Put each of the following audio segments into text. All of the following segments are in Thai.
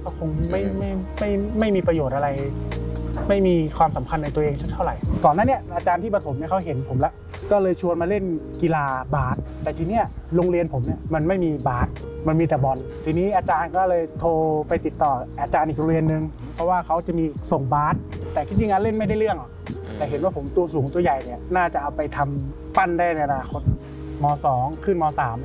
ก็คงไม่มีประโยชน์อะไรไม่มีความสำคัญในตัวเองสักเท่าไหร่ก่อนหน้านี้อาจารย์ที่ประถมเนี่ยเขาเห็นผมแล้วก็เลยชวนมาเล่นกีฬาบาสแต่ทีเนี้ยโรงเรียนผมเนี่ยมันไม่มีบาสมันมีแต่บอลทีนี้อาจารย์ก็เลยโทรไปติดต่ออาจารย์อีกโรงเรียนนึงเพราะว่าเขาจะมีส่งบาสแต่จริงๆเล่นไม่ได้เรื่องหรอกแต่เห็นว่าผมตัวสูงตัวใหญ่เนี่ยน่าจะเอาไปทำปั้นได้ในอนาคตม.2 ขึ้นม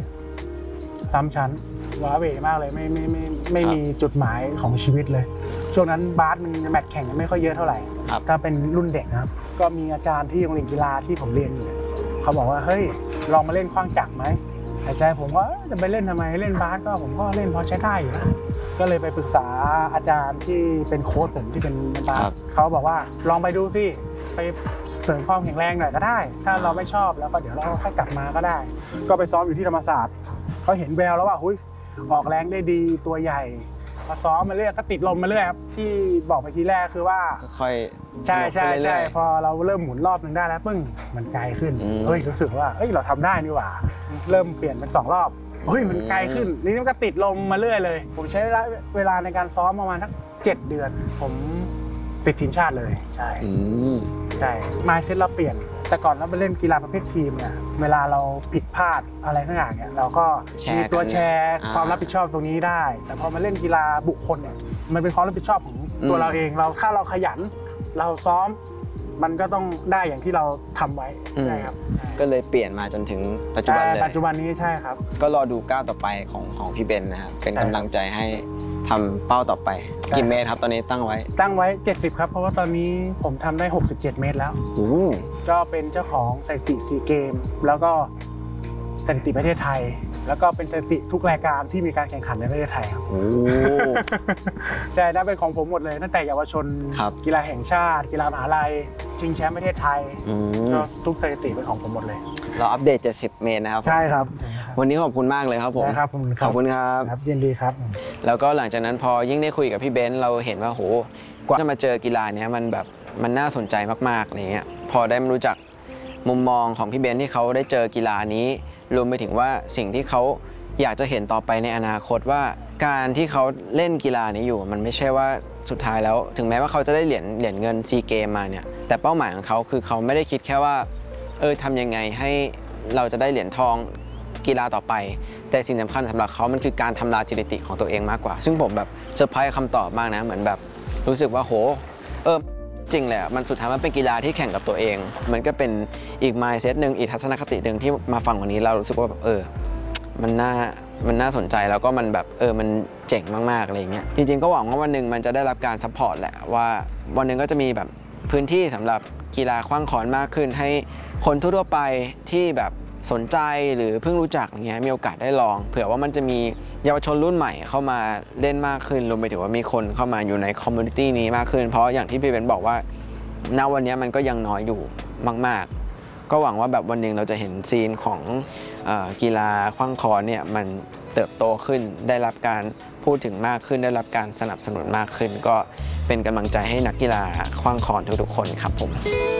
.3 ชั้นว้าเหวมากเลยไม่มีจุดหมายของชีวิตเลยช่วงนั้นบาสมันแมตช์แข่งกันไม่ค่อยเยอะเท่าไหร่ถ้าเป็นรุ่นเด็กนะครับก็มีอาจารย์ที่โรงเรียนกีฬาที่ผมเรียนอยู่เขาบอกว่าเฮ้ยลองมาเล่นขว้างจักรไหมใจผมว่าจะไปเล่นทำไมเล่นบาสก็ผมก็เล่นพอใช้ได้อยู่นะก็เลยไปปรึกษาอาจารย์ที่เป็นโค้ชผมที่เป็นบาสเขาบอกว่าลองไปดูสิไปเสริมความแข็งแรงหน่อยก็ได้ถ้าเราไม่ชอบแล้วก็เดี๋ยวเราค่อยกลับมาก็ได้ก็ไปซ้อมอยู่ที่ธรรมศาสตร์เขาเห็นแววแล้วว่าหุ้ยออกแรงได้ดีตัวใหญ่มาซ้อมมาเรื่อยก็ติดลมมาเรื่อยครับที่บอกไปทีแรกคือว่าค่อยใช่พอเราเริ่มหมุนรอบนึงได้แล้วปึ้งมันไกลขึ้นเฮ้ยรู้สึกว่าเฮ้ยเราทำได้นี่หว่าเริ่มเปลี่ยนเป็น2 รอบเฮ้ยมันไกลขึ้นนี่มันก็ติดลมมาเรื่อยเลยผมใช้เวลาในการซ้อมประมาณสัก7 เดือนผมติดทีมชาติเลยใช่mindsetเราเปลี่ยนแต่ก่อนเราไปเล่นกีฬาประเภททีมเนี่ยเวลาเราผิดพลาดอะไรทั้งอย่างเนี่ยเราก็มีตัวแชร์ความรับผิดชอบตรงนี้ได้แต่พอมาเล่นกีฬาบุคคลเนี่ยมันเป็นความรับผิดชอบของตัวเราเองถ้าเราขยันเราซ้อมมันก็ต้องได้อย่างที่เราทำไว้ใช่ครับก็เลยเปลี่ยนมาจนถึงปัจจุบันเลยปัจจุบันนี้ใช่ครับก็รอดูก้าวต่อไปของพี่เบนนะครับเป็นกำลังใจให้ทำเป้าต่อไปกี่เมตรครับตอนนี้ตั้งไว้ 70ครับเพราะว่าตอนนี้ผมทำได้67 เมตรแล้วก็เป็นเจ้าของสถิติซีเกมแล้วก็สถิติประเทศไทยแล้วก็เป็นสถิติทุกรายการที่มีการแข่งขันในประเทศไทยครับใช่ได้เป็นของผมหมดเลยตั้งแต่เยาวชนกีฬาแห่งชาติกีฬามหาลัยชิงแชมป์ประเทศไทยทุกสถิติเป็นของผมหมดเลยเราอัปเดต70 เมตรนะครับใช่ครับวันนี้ขอบคุณมากเลยครับผมขอบคุณครับยินดีครับแล้วก็หลังจากนั้นพอยิ่งได้คุยกับพี่เบนซ์เราเห็นว่าโหกว่าจะมาเจอกีฬาเนี้ยมันน่าสนใจมากๆอะไรเงี้ยพอได้มารู้จักมุมมองของพี่เบนซ์ที่เขาได้เจอกีฬานี้รวมไปถึงว่าสิ่งที่เขาอยากจะเห็นต่อไปในอนาคตว่าการที่เขาเล่นกีฬานี้อยู่มันไม่ใช่ว่าสุดท้ายแล้วถึงแม้ว่าเขาจะได้เหรียญเงินซีเกมมาเนี่ยแต่เป้าหมายของเขาคือเขาไม่ได้คิดแค่ว่าทำยังไงให้เราจะได้เหรียญทองกีฬาต่อไปแต่สิ่งสำคัญสำหรับเขามันคือการทำลายสถิติของตัวเองมากกว่าซึ่งผมแบบเซอร์ไพรส์คำตอบมากนะเหมือนแบบรู้สึกว่าโหจริงเลยมันสุดท้ายมันเป็นกีฬาที่แข่งกับตัวเองมันก็เป็นอีก mindset นึงอีกทัศนคตินึงที่มาฟังวันนี้เรารู้สึกว่าแบบมันน่าสนใจแล้วก็มันแบบมันเจ๋งมากๆอะไรเงี้ยจริงๆก็หวังว่าวันหนึ่งมันจะได้รับการซัพพอร์ตแหละว่าวันหนึ่งก็จะมีแบบพื้นที่สำหรับกีฬาขว้างค้อนมากขึ้นให้คนทั่วไปที่แบบสนใจหรือเพิ่งรู้จักอย่างเงี้ยมีโอกาสได้ลองเผื่อว่ามันจะมีเยาวชนรุ่นใหม่เข้ามาเล่นมากขึ้นรวมไปถึงว่ามีคนเข้ามาอยู่ในคอมมูนิตี้นี้มากขึ้นเพราะอย่างที่พี่เบนบอกว่าณวันนี้มันก็ยังน้อยอยู่มากๆก็หวังว่าแบบวันหนึ่งเราจะเห็นซีนของกีฬาขว้างค้อนเนี่ยมันเติบโตขึ้นได้รับการพูดถึงมากขึ้นได้รับการสนับสนุนมากขึ้นก็เป็นกำลังใจให้นักกีฬาขว้างค้อนทุกๆคนครับผม